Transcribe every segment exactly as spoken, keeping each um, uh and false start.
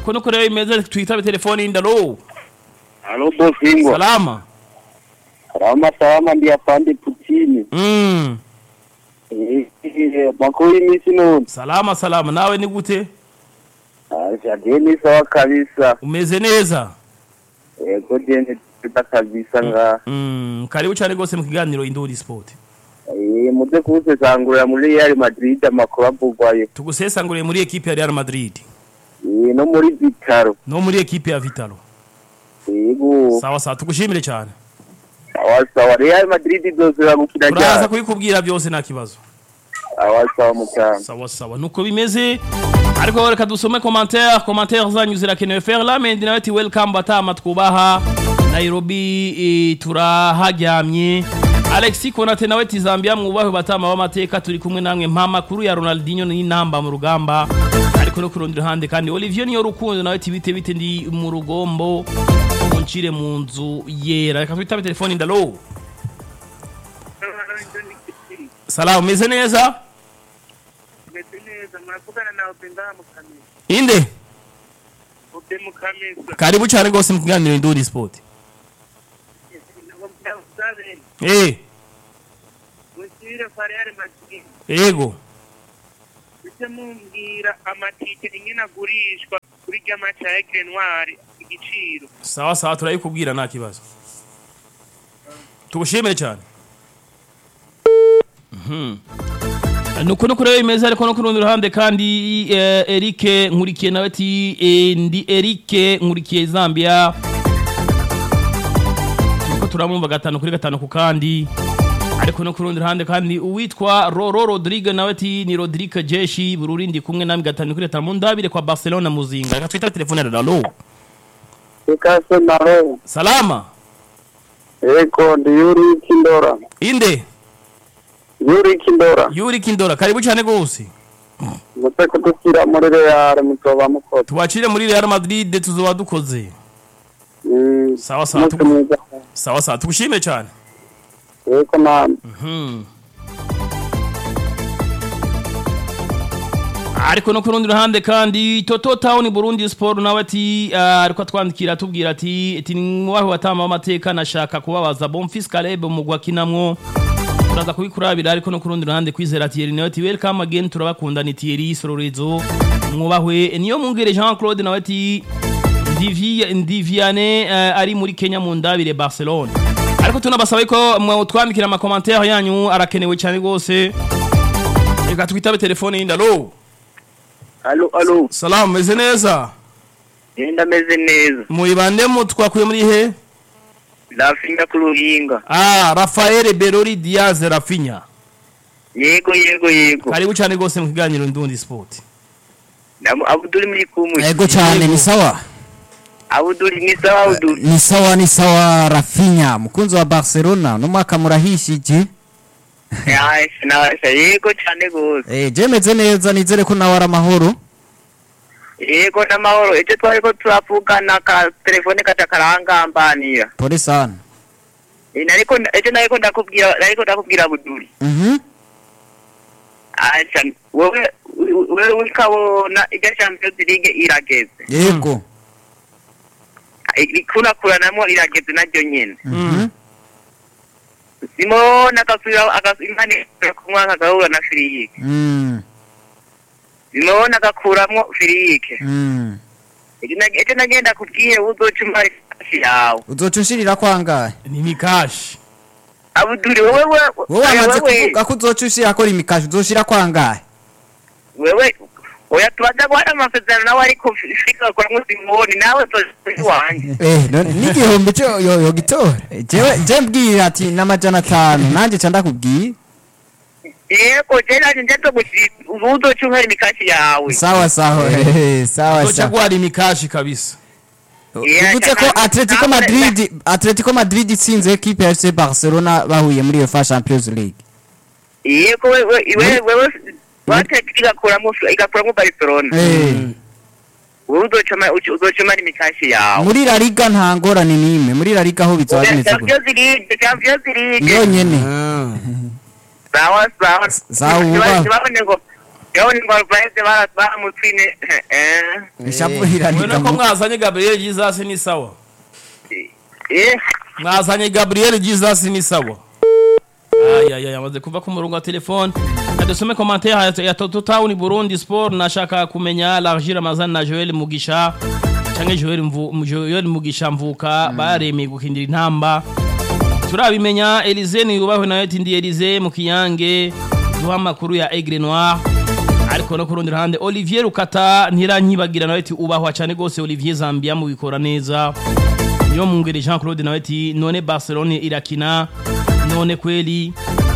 nuko nuko rero imeze twitabe telefone indalo. Halo Bosingo. Salama. Salama salama ndi afande Putin. Mm. Eh, makoi misi none. Salama salama nawe ni gute? Ah, jadeni sawa kabisa. Umeze neza? Yego jene tuta kabisa nga. Mm, karibu cyane gose mu kiganiro Induri Sport. Eh, muze kusesangurira muri Real Madrid amakuru avugwayo. Tugusesanguriye muri equipe ya Real Madrid. Eh, no muri Vitalo. No muri equipe ya Vitalo. Yego. Sawa sawa tugushimire cyane. Sawa sawa Real Madrid izozira gukina cyane. Uraza kubikubwira byose nta kibazo. Sawa sawa mutanga. Sawa sawa nuko bimeze. Ariko reka dusome commentaire, commentaire zanyu zirakenewe faire la mendi nawe ti welcome batama twubaha Nairobi e, turahajyamye. Alexis Konate nawe ti Zambia mwubahe batama b'amateka turi kumwe namwe mpa kuru ya Ronaldinho ni namba mu rugamba. Ariko no kurondira hande kandi Olivier niyo rukundo nawe ti bite bite ndi mu rugombo muncire mu nzu yera. Reka twitabe telefone ndalo. Salamu meze neza? Inde? Karibu cyane gose mu kiganiro Induri Sport. Eh. Ego. Mumbwira amatike ingena agurishwa kuri gamacha ya Grenoir igiciro. Sawa sawa turayikubwira nta kibazo. Tugushimire cyane. Mhm. Nuko nuko rero imeze ariko no kurundi ruhande kandi eh, Eric Nkurikiye nawe ati eh, ndi Eric Nkurikiye Zambia. Nuko turamumva gatano kuri gatano ku kandi ariko no kurundi ruhande kandi uwitwa Roro Rodrigue nawe ati ni Rodrigue Jeshi Bururindi kumwe nami gatano kuri gatano mundabire kwa Barcelona muzinga. Reka twita telefone ya Dalo. Ekase maro. Salama. Eko ndi Yuri Kindora. Inde. Yuri Kindora. Yuri Kindora karibu cyane gose. Muteko dukira muri Real mutoba mukota. Tubacire muri Real Madrid tuzoba dukoze. Mm. Sawa sawa. Sawa sawa tugushime cyane. Eko na. Mhm. Ariko no kurundi ruhande kandi Toto Town Burundi Sport nawe ati uh, ariko atwandikira tubwira ati ati mwaho batama amateka nashaka kubabaza Bonfils Caleb mugwa kinamwo. Turaza kubikurabira ariko no kurundi ruhande kwizera Thierry nawe ati welcome again turabakunda ni Thierry Sororezo mwubahwe niyo mungere Jean Claude nawe ati Ndivie Ndiviane uh, ari muri Kenya mu ndabire Barcelona. Ariko tunabasaba ko mwatwandikira ama commentaire yanyu arakenewe cyane gose. Reka twitabe telefone y'indalo. Allo allo. Salamu meze neza. Yenda meze neza. Muibande mu twakuye muri he? Rafinha kuruhinga. Ah, Rafael Berori Diaz Rafinha. Yego yego yego. Karibu cyane gose mu kiganiro Ndundi Sport. Namu Abdul muri kumwe. Yego cyane ni sawa. Abdul ni sawa Abdul. Ni sawa ni sawa Rafinha mukunzi wa Barcelona no mwaka murahishije. Ya na yego cyane gose. Eh jemeze neza nizere ko nawe ara mahoro. Yego na mahoro eje twari ko turapugana ka telefone katakarangambaniya. Pole sana. Eh nariko eje nariko ndakubwira nariko ndakubwira Abdul. Mhm. Acha wewe wewe ukabona ija Champions League irageze. Yego. Ikuna kuranamo irageze naryo nyene. Mhm. Simona akasubira akasimani kumwanka agahura na Friyike. Mm. Simona akakuramo Friyike. Mm. Ege nagenda kubwiye uzocuma ikashi yawe. Uzocushirira kwangahe? Ni mikashi. Abuduri wewe wewe Wowe amaze kuvuga ko uzocushira akora imikashi uzoshira kwangahe? Wewe oya tubaza kwa amafezana nawe ariko fika kwa musimoni nawe to wanje. Eh none n'igihombe cyo yo yo gitora. Jewe je mbwira ati namajana atanu nanje canda kubwiye. Yego jena nje to gushi uzocuma imikashi yawe. Sawa sawa. Eh sawa Tocha sawa. kwa mikashi kabisa. Ubutse ko Atletico Madrid Atletico Madrid itsinze equipe ya F C Barcelona bahuye muri UEFA Champions League. Yego wewe wewe wewe wate igakuramo igakuramo Barcelona. Eh. Uzocuma uzocuma imikashi yawe. Muri La Liga nta ngorane nimwe muri La Liga ho bizaba bimeze gute? Champions League Champions League. Iyo nyene. Sawa sawa. Sawa uba. Babone ngo Yo ni barbaze bara baramutwine eh ishavuhira Wena ko nikamu mwazanye Gabriel Jesus ni sawa. eh Mwazanye Gabriel Jesus ni sawa. Ay ay ay amaze kuva ku murongo wa telefone. Adusome commentaire ya, ya Toto Town Burundi Sport nashaka kumenya Largir Ramazan na Joel Mugisha canke Joel Mvu Joel Mugisha mvuka mm. baremeye gukindira intamba. Turabimenya Elize ni yubahwe nayo ati ndi Elize mu Kiyange duha makuru ya Aigle Noir. Ariko no kurundi ruhande Olivier Rukata ntiranyibagira nawe ati ubahwa cyane gose Olivier Zambia mu bikora neza. Yo mungere Jean Claude nawe ati none Barcelona irakina none kweli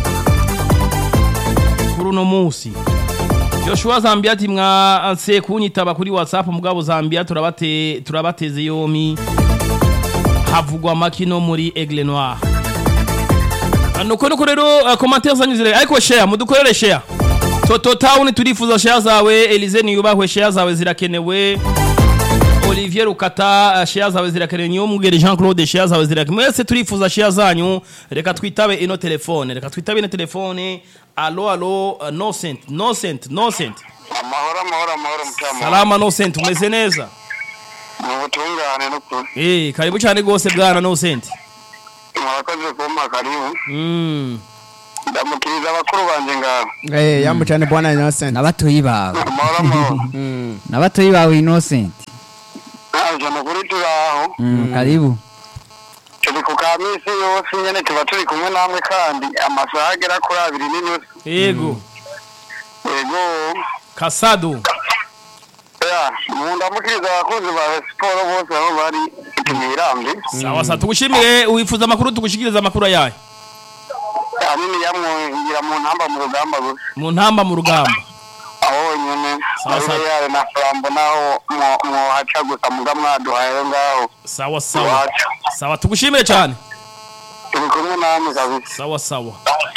kuruno musi Joshua Zambia ati mwa anse kunyitaba kuri WhatsApp mugabo Zambia turabate turabateze yomi havugwa makino muri Aigle Noir. Nuko nuko rero uh, commentaire zanyu zire ariko share mudukorere share Toto Town turifuza share zawe Elize ni yubahwe share zawe zirakenewe Olivier Rukata uh, share zawe zirakenewe nyo mugere Jean Claude share zawe zirakenewe mwese turifuza share zanyu reka twitabe ino telefone reka twitabe ino telefone allo allo uh, no cent no cent no cent amahoro amahoro amahoro mutama salama no cent umeze neza mu butungane n'ukuri eh karibu cyane gose bwana no cent murakoze kuma karibu mm ndamukiriza abakuru banje ngaho eh yamucane bwana Innocent nabatoyi bawe amahoro amahoro nabatoyi bawe Innocent aje nukuri turaho mm karibu turi ku kamisi yose nyene tuba turi kumwe namwe kandi amasaha agera kuri abiri n'inusu yego yego Kasado ya mundamukiriza abakozi ba siporo bose aho bari tumirambi sawa sawa tugushimire wifuza amakuru tugushikiriza amakuru yayo anini yamwingira mu ntamba mu rugamba gusa mu ntamba mu rugamba aho nyene Sawa, sawa. yawe na flambo naho mo mo haca gusa muga mwaduhaye ngaho sawa sawa Iwacu. sawa tugushimire cyane turi kumwe namwe kabisa sawa sawa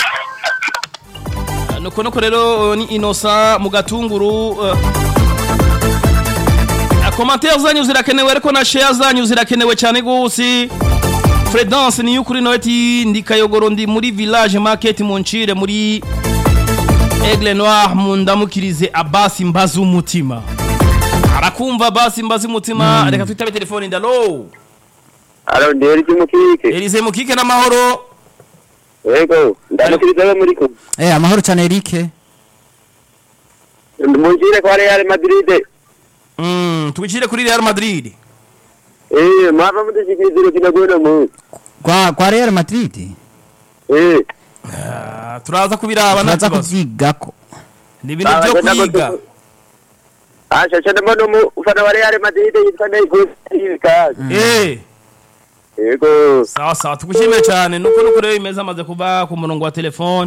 Uh, nuko nuko rero uh, ni Inosa mu gatunguru uh, commentaire zanyu zirakenewe ariko na share zanyu zirakenewe cyane gose Fredance ni yukuri noeti ndikayogoro ndi muri village market Monchire muri Aigle Noir mundamukirize Abasi Mbazi umutima arakumva Abasi Mbazi umutima reka twitabe telefone ndalo alo nderi kimukike Elize mukike na mahoro yego ndamukiriza muri ko eh amahoro cyane Eric Monchire kwa Real Madrid mm tugicire kuri Real Madrid eh mava mudashikiriza kinagona mu kwa kwa Real Madrid eh uh, turaza kubiraba naza nakibazo kuvyigako ni ibintu byo kwiga Asha cyane mbona mu ufana wa Real Madrid yitwa Neymar eh yego sawa sawa tugushimire cyane nuko nuko rero imeza amaze kuva ku murongo wa telefone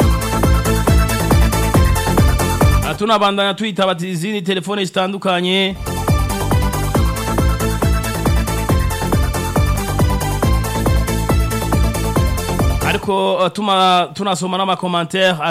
tunabandanya twitaba izindi telefone zitandukanye ariko uh, tuma tunasoma n'ama commentaire